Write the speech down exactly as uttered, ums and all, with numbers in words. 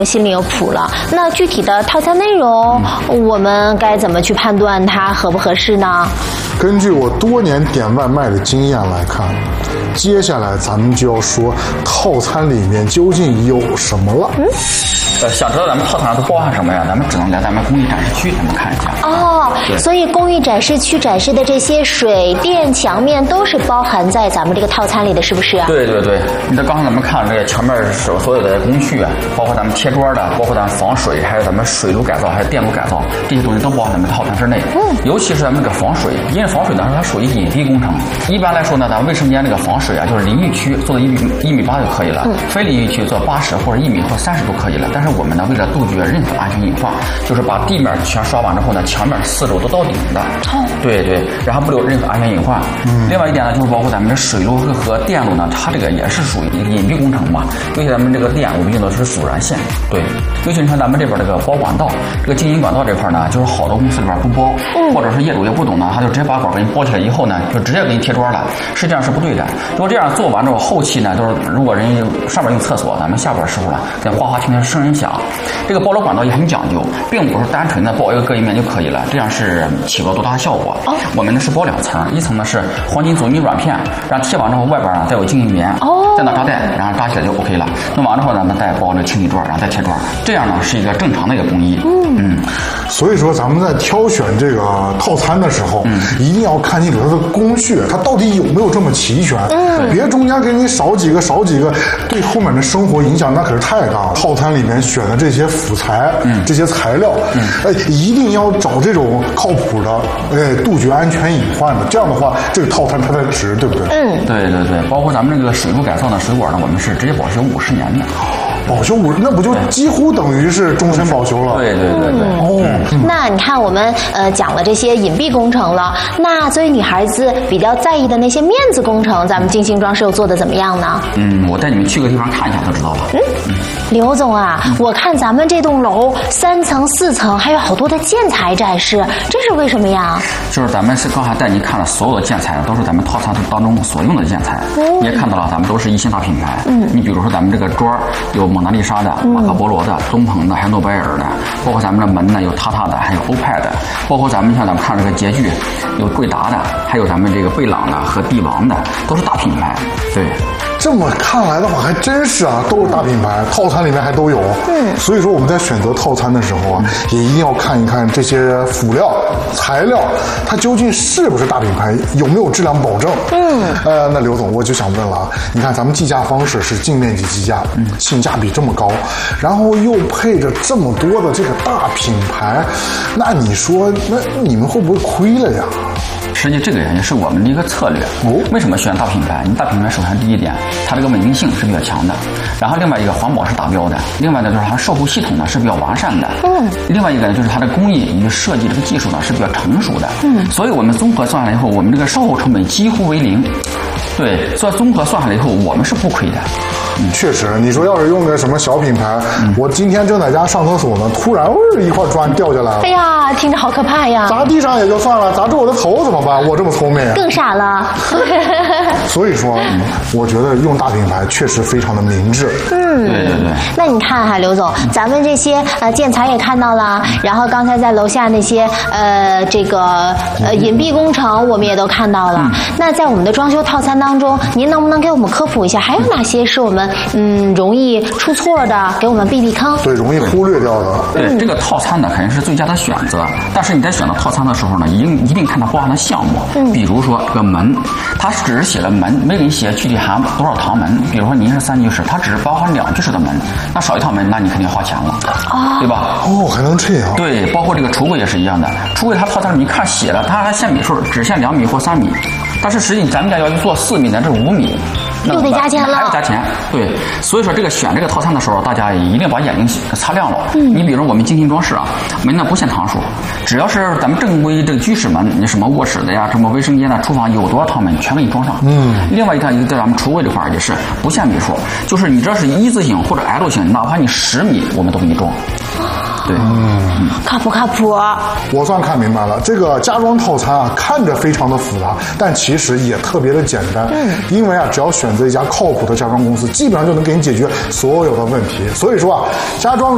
心里有谱了。那具体的套餐内容，嗯、我们该怎么去判断它合不合适呢？ 根据我多年点外卖的经验来看，接下来咱们就要说套餐里面究竟有什么了。嗯， 呃，想知道咱们套餐都包含什么呀？咱们只能来咱们工艺展示区，咱们看一下。 哦，所以工艺展示区展示的这些水电墙面都是包含在咱们这个套餐里的，是不是？ 对对对，你这刚才咱们看这个墙面所所有的工序，包括咱们贴砖的，包括咱们防水，还有咱们水路改造，还有电路改造，这些东西都包含咱们套餐之内。嗯，尤其是咱们这个防水，因为防水呢它属于隐蔽工程。一般来说呢，咱们卫生间这个防水啊，就是淋浴区做到一米一米八就可以了，嗯、非淋浴区做八十或者一米或三十都可以了。但是我们呢，为了杜绝任何安全隐患，就是把地面全刷完之后呢，墙面四周都到顶的。哦，对对，然后不留任何安全隐患。嗯，另外一点呢，就是包括咱们的水路和电路呢，它这个也是属于一个隐蔽工程嘛。尤其咱们这个电，我们用的是阻燃线。对，尤其你看咱们这边这个包管道，这个经营管道这块呢，就是好多公司里边不包，嗯、或者是业主也不懂呢，他就直接把管给你包起来以后呢，就直接给你贴砖了。实际上是不对的。如果这样做完之后，后期呢，就是如果人上边用厕所，咱们下边的时候呢，在哗哗听见声音响。这个包楼管道也很讲究，并不是单纯的包一个隔音面就可以了，这样是起不到多大的效果。哦，我们呢是包两层，一层呢是黄金阻尼软片，然后贴完之后外边呢再有经营棉，哦，再拿扎带，然后扎起来就 OK 了。弄完之后呢，咱再包这清理砖，然后再贴砖，这样呢是一个正常的一个工艺。嗯嗯， 所以说咱们在挑选这个套餐的时候，嗯，一定要看清楚它的工序，它到底有没有这么齐全。嗯，别中间给你少几个少几个，对后面的生活影响那可是太大了。套餐里面选的这些辅材，嗯，这些材料，嗯，哎，一定要找这种靠谱的，哎，杜绝安全隐患的。这样的话，这个套餐它才值，对不对？ 嗯， 对对对，包括咱们这个水路改造的水管呢，我们是直接保修五十年的。 保修五，那不就几乎等于是终身保修了？ 对对对对。 哦， 嗯、那你看我们呃讲了这些隐蔽工程了，那作为女孩子比较在意的那些面子工程，咱们金星装饰又做的怎么样呢？ 嗯，我带你们去个地方看一下就知道了。 嗯，嗯刘总啊，嗯、我看咱们这栋楼三层四层还有好多的建材展示，这是为什么呀？ 就是咱们是刚才带您看了所有的建材，都是咱们套餐当中所用的建材。嗯、你也看到了，咱们都是一线大品牌。嗯，你比如说咱们这个砖有蒙娜丽莎的、马可波罗的、东鹏的，还有诺贝尔的，包括咱们的门呢有塔塔的，还有欧派的，包括咱们像咱们看这个洁具有贵达的，还有咱们这个贝朗的和帝王的，都是大品牌。对， 这么看来的话，还真是啊，都是大品牌，套餐里面还都有。嗯，所以说我们在选择套餐的时候啊，也一定要看一看这些辅料、材料，它究竟是不是大品牌，有没有质量保证。嗯，呃，那刘总，我就想问了啊，你看咱们计价方式是净面积计价，嗯，性价比这么高，然后又配着这么多的这个大品牌，那你说，那你们会不会亏了呀？ 实际这个也是我们的一个策略。哦，为什么选大品牌？你大品牌首先第一点，它这个稳定性是比较强的，然后另外一个环保是达标的，另外呢就是它售后系统呢是比较完善的。嗯，另外一个呢就是它的工艺以及设计这个技术呢是比较成熟的。嗯，所以我们综合算下来以后，我们这个售后成本几乎为零。对，所以综合算下来以后，我们是不亏的。 嗯，确实，你说要是用个什么小品牌，嗯、我今天正在家上厕所呢，突然一块砖掉下来了， 哎呀，听着好可怕呀！ 砸地上也就算了，砸住我的头怎么办？我这么聪明， 更傻了。 所以说，嗯、我觉得用大品牌确实非常的明智。 嗯， 对对对。 那你看哈，刘总，咱们这些呃建材也看到了，然后刚才在楼下那些呃这个呃隐蔽工程我们也都看到了。嗯、那在我们的装修套餐当中，您能不能给我们科普一下，还有哪些是我们嗯容易出错的，给我们避避坑？ 对，容易忽略掉的。 对，嗯、这个套餐呢肯定是最佳的选择，但是你在选择套餐的时候呢，一定一定看它包含的项目。嗯，比如说这个门，它只是写了门，没给你写具体含多少堂门。比如说您是三居室，它只是包含两居室的门，那少一套门，那你肯定花钱了，啊、对吧？ 哦，还能这样？ 对，包括这个橱柜也是一样的，橱柜它套餐里你看写了，它还限米数，只限两米或三米，但是实际咱们家要去做四米的，这五米。 又得加钱了， 还要加钱。对，所以说这个选这个套餐的时候，大家一定把眼睛擦亮了。嗯，你比如我们精心装饰啊，门呢不限堂数，只要是咱们正规这个居室门，你什么卧室的呀，什么卫生间的、厨房有多少套门，全给你装上。嗯，另外一套一个在咱们橱柜这块也是不限米数，就是你这是一字形或者 L 型，哪怕你十米，我们都给你装。对， 嗯，靠谱靠谱。 我算看明白了，这个家装套餐啊，看着非常的复杂，但其实也特别的简单。嗯，因为啊，只要选择一家靠谱的家装公司，基本上就能给你解决所有的问题。所以说啊，家装。